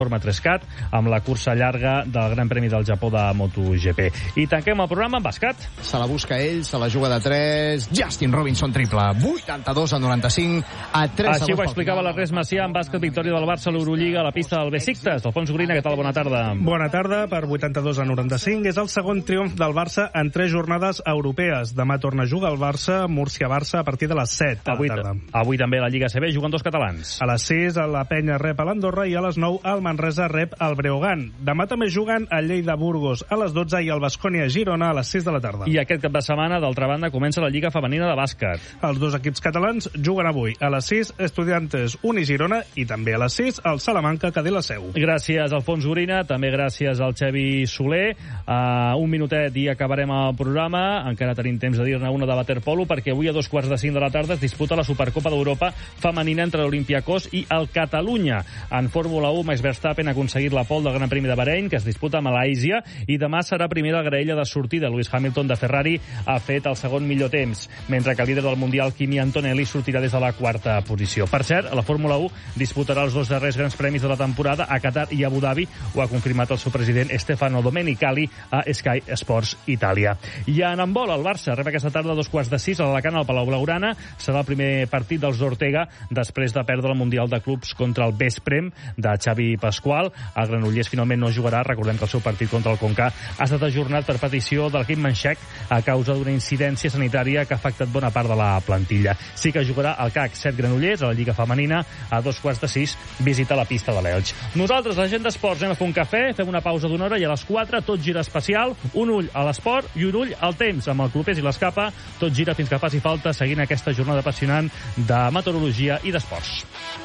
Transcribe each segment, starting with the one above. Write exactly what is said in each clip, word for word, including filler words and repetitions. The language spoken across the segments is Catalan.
forma Trescat amb la cursa llarga del Gran Premi del Japó de MotoGP. I tanquem el programa amb bàsquet. Se la busca ell, se la juga de tres. Justin Robinson triple. vuitanta-dos a noranta-cinc a tres. Així ho explicava l'Ernest Macià en bàsquet, victòria del Barça a l'Eurolliga a la pista del Besiktas. Alfons Gorina, què tal? Bona tarda. Bona tarda. Per vuitanta-dos a noranta-cinc és el segon triomf del Barça en tres jornades europees. Demà torna a jugar el Barça, Múrcia-Barça a partir de les set de avui, la tarda. Avui també a la Lliga A C B juguen dos catalans. A les sis la Penya rep a l'Andorra i a les nou el Manresa rep el Breogán. Demà també juguen el Lleida-Burgos a les dotze i el Baskonia-Girona a les sis de la tarda. I aquest cap de setmana, d'altra banda, comença la Lliga Femenina de Bàsquet. Els dos equips catalans juguen avui. A les sis, Estudiantes Uni-Girona i també a les sis, el Salamanca que té la seu. Gràcies, Alfons Gorina. També gràcies al Xavi Soler. Uh, un minutet i acabarem el programa. Encara tenim temps de dir-ne una de waterpolo, perquè avui a dos quarts de cinc de la tarda es disputa la Supercopa d'Europa femenina entre l'Olympiacos i el Catalunya. En Fórmula u, Max Verstappen ha aconseguit la pole del Gran Premi de Bahrein, que es disputa a Malàisia, i demà serà primer de graella de sortida. Lewis Hamilton de Ferrari ha fet el segon millor temps, mentre que el líder del Mundial, Kimi Antonelli, sortirà des de la quarta posició. Per cert, la Fórmula u disputarà els dos darrers grans premis de la temporada a Qatar i Abu Dhabi. Ho ha confirmat el seu president Stefano Domenicali a Sky Sports Italia. I en handbol, el Barça rep aquesta tarda a dos quarts de sis a l'Alacant al Palau Blaugrana. Serà el primer partit dels d'Ortega després de perdre el Mundial de Clubs contra el Vesprem de Xavi Pasqual. El Granollers finalment no jugarà. Recordem que el seu partit contra el Conca ha estat ajornat per petició de l'equip manxec a causa d'una incidència sanitària que ha afectat bona part de la plantilla. Sí que jugarà el C A C set Granollers a la Lliga Femenina a dos quarts de sis, visita la pista de l'Elx. Nosaltres, la gent d'esports, anem a fer un cafè, fem una pausa d'una hora i a les quatre tot gira especial, un ull a l'esport i un ull al temps, amb el Clopés i l'Escapa, tot gira fins que faci falta, seguint aquesta jornada apassionant de meteorologia i d'esports.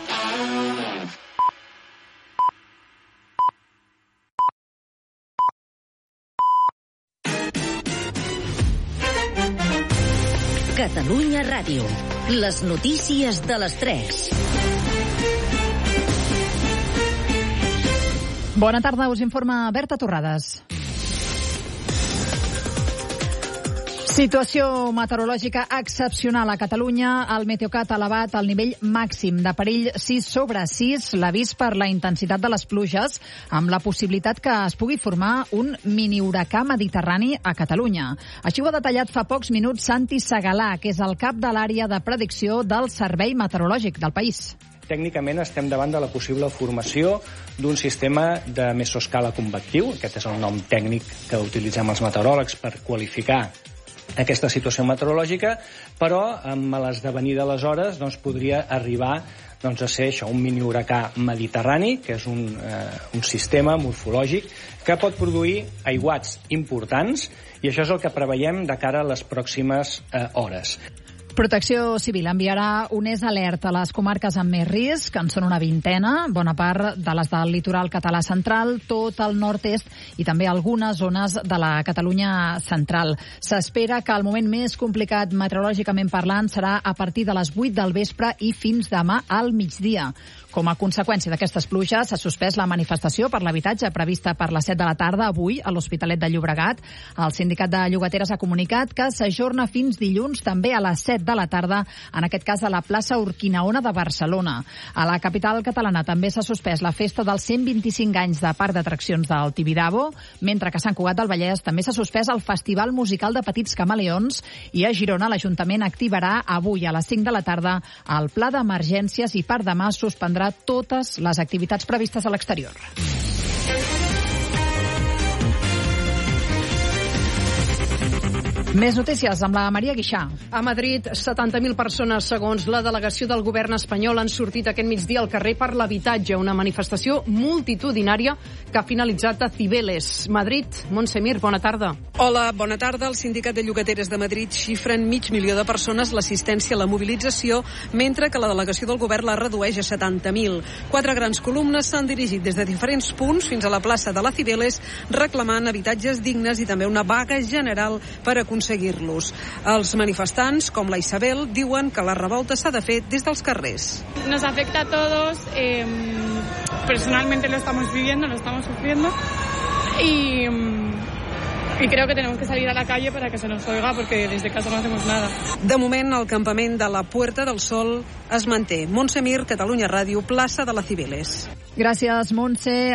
Catalunya Ràdio. Les notícies de les tres. Bona tarda, us informa Berta Torrades. Situació meteorològica excepcional a Catalunya. El Meteocat ha elevat el nivell màxim de perill sis sobre sis, l'avís per la intensitat de les pluges, amb la possibilitat que es pugui formar un mini huracà mediterrani a Catalunya. Així ho ha detallat fa pocs minuts Santi Segalà, que és el cap de l'àrea de predicció del Servei Meteorològic del país. Tècnicament estem davant de la possible formació d'un sistema de mesoscala convectiu. Aquest és el nom tècnic que utilitzem els meteoròlegs per qualificar aquesta situació meteorològica, però amb l'esdevenir de les hores doncs, podria arribar doncs, a ser això, un mini huracà mediterrani, que és un, eh, un sistema morfològic que pot produir aiguats importants, i això és el que preveiem de cara a les pròximes eh, hores. Protecció Civil enviarà un és alert a les comarques amb més risc, que en són una vintena, bona part de les del litoral català central, tot el nord-est i també algunes zones de la Catalunya central. S'espera que el moment més complicat meteorològicament parlant serà a partir de les vuit del vespre i fins demà al migdia. Com a conseqüència d'aquestes pluges, s'ha suspès la manifestació per l'habitatge prevista per les set de la tarda avui a l'Hospitalet de Llobregat. El sindicat de llogateres ha comunicat que s'ajorna fins dilluns també a les set de la tarda, en aquest cas a la plaça Urquinaona de Barcelona. A la capital catalana també s'ha suspès la festa dels cent vint-i-cinc anys de parc d'atraccions del Tibidabo, mentre que a Sant Cugat del Vallès també s'ha suspès el Festival Musical de Petits Camaleons, i a Girona l'Ajuntament activarà avui a les cinc de la tarda el pla d'emergències i per demà suspendrà totes les activitats previstes a l'exterior. Més notícies amb la Maria Guixà. A Madrid, setanta mil persones, segons la delegació del govern espanyol, han sortit aquest migdia al carrer per l'habitatge, una manifestació multitudinària que ha finalitzat a Cibeles. Madrid, Montse Mir, bona tarda. Hola, bona tarda. El Sindicat de Llogateres de Madrid xifra en mig milió de persones l'assistència a la mobilització, mentre que la delegació del govern la redueix a setanta mil. Quatre grans columnes s'han dirigit des de diferents punts fins a la plaça de la Cibeles, reclamant habitatges dignes i també una vaga general per aconseguir seguir-los. Els manifestants, com la Isabel, diuen que la revolta s'ha de fer des dels carrers. Nos afecta a todos, eh, personalmente lo estamos viviendo, lo estamos sufriendo y y creo que tenemos que salir a la calle para que se nos oiga porque desde casa no hacemos nada. De moment, el campament de la Puerta del Sol es manté. Montse Mir, Catalunya Ràdio, plaça de la Cibeles. Gràcies, Montse.